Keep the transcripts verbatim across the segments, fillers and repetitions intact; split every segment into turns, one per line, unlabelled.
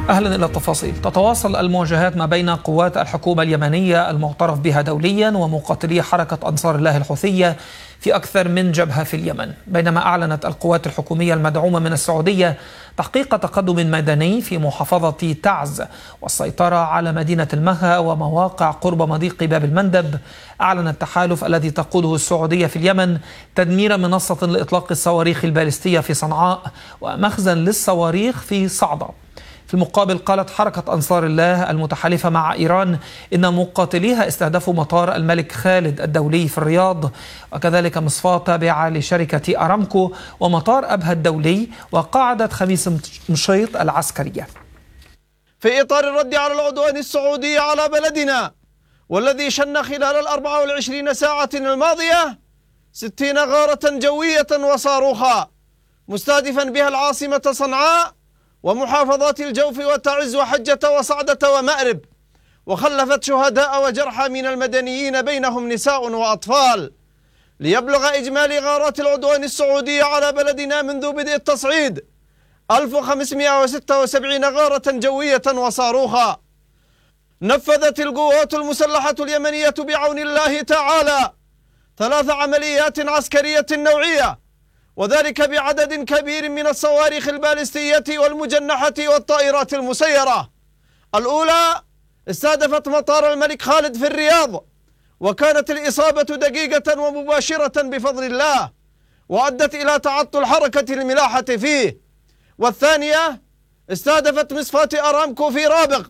أهلا إلى التفاصيل. تتواصل المواجهات ما بين قوات الحكومة اليمنية المعترف بها دوليا ومقاتلي حركة أنصار الله الحوثية في أكثر من جبهة في اليمن، بينما أعلنت القوات الحكومية المدعومة من السعودية تحقيق تقدم ميداني في محافظة تعز والسيطرة على مدينة المها ومواقع قرب مضيق باب المندب. أعلن التحالف الذي تقوده السعودية في اليمن تدمير منصة لإطلاق الصواريخ البالستية في صنعاء ومخزن للصواريخ في صعدة. في المقابل قالت حركة أنصار الله المتحالفة مع إيران إن مقاتليها استهدفوا مطار الملك خالد الدولي في الرياض وكذلك مصفاة تابعة لشركة أرامكو ومطار أبها الدولي وقاعدة خميس مشيط العسكرية.
في إطار الرد على العدوان السعودي على بلدنا والذي شن خلال الأربع والعشرين ساعة الماضية ستين غارة جوية وصاروخا مستهدفا بها العاصمة صنعاء ومحافظات الجوف وتعز وحجة وصعدة ومأرب، وخلفت شهداء وجرحى من المدنيين بينهم نساء وأطفال، ليبلغ إجمالي غارات العدوان السعودي على بلدنا منذ بدء التصعيد ألف وخمسمائة وستة وسبعين غارة جوية وصاروخا. نفذت القوات المسلحة اليمنية بعون الله تعالى ثلاث عمليات عسكرية نوعية، وذلك بعدد كبير من الصواريخ البالستية والمجنحة والطائرات المسيرة. الأولى استهدفت مطار الملك خالد في الرياض، وكانت الإصابة دقيقة ومباشرة بفضل الله وأدت إلى تعطل حركة الملاحة فيه. والثانية استهدفت مصفاة أرامكو في رابغ.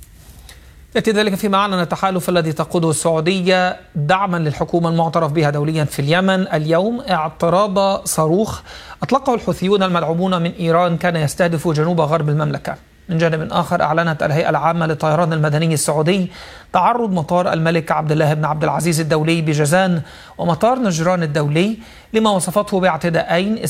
يأتي ذلك فيما أعلن التحالف الذي تقوده السعودية دعما للحكومة المعترف بها دوليا في اليمن اليوم اعتراض صاروخ أطلقه الحوثيون المدعومون من إيران كان يستهدف جنوب غرب المملكة. من جانب آخر أعلنت الهيئة العامة للطيران المدني السعودي تعرض مطار الملك عبد الله بن عبد العزيز الدولي بجازان ومطار نجران الدولي لما وصفته باعتداءين